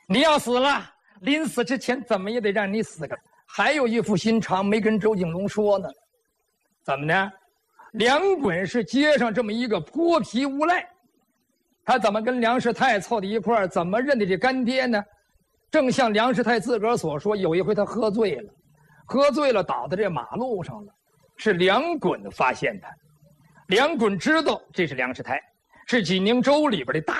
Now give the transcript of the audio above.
你要死了，临死之前怎么也得让你死个。还有一副心肠没跟周景龙说呢，怎么呢？梁衮是街上这么一个泼皮无赖，他怎么跟梁世泰凑到一块儿，怎么认得这干爹呢？正像梁世泰自个儿所说，有一回他喝醉了倒在这马路上了，是梁衮发现他。梁衮知道这是梁世泰，是济宁州里边的大